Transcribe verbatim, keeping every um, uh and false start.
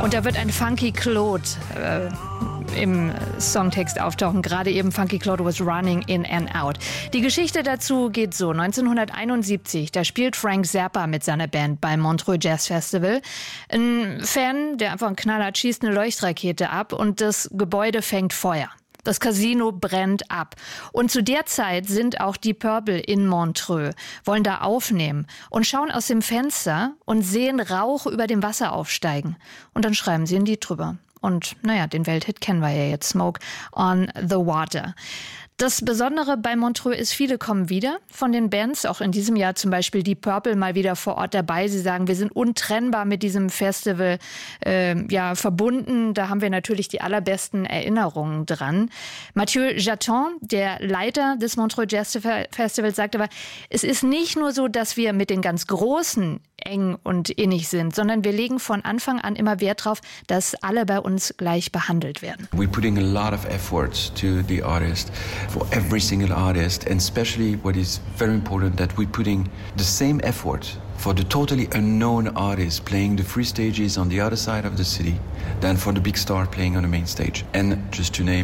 Und da wird ein Funky Claude äh, im Songtext auftauchen. Gerade eben Funky Claude was running in and out. Die Geschichte dazu geht so. neunzehnhunderteinundsiebzig, da spielt Frank Zappa mit seiner Band beim Montreux Jazz Festival. Ein Fan, der einfach einen Knaller hat, schießt eine Leuchtrakete ab und das Gebäude fängt Feuer. Das Casino brennt ab. Und zu der Zeit sind auch die Purple in Montreux, wollen da aufnehmen und schauen aus dem Fenster und sehen Rauch über dem Wasser aufsteigen. Und dann schreiben sie ein Lied drüber. Und naja, den Welthit kennen wir ja jetzt, Smoke on the Water. Das Besondere bei Montreux ist, viele kommen wieder von den Bands, auch in diesem Jahr zum Beispiel die Purple mal wieder vor Ort dabei. Sie sagen, wir sind untrennbar mit diesem Festival äh, ja, verbunden. Da haben wir natürlich die allerbesten Erinnerungen dran. Mathieu Jaton, der Leiter des Montreux Jazz Festivals, sagt aber, es ist nicht nur so, dass wir mit den ganz Großen eng und innig sind, sondern wir legen von Anfang an immer Wert darauf, dass alle bei uns gleich behandelt werden. We're putting a lot of effort to the artist, for every single artist, and especially what is very important, that we're putting the same effort for the totally unknown artist playing the free stages on the other side of the city than for the big star playing on the main stage. And just to name